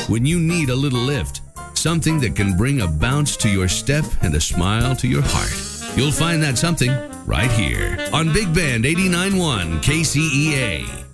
when you need a little lift. Something that can bring a bounce to your step and a smile to your heart. You'll find that something right here on Big Band 89.1 KCEA.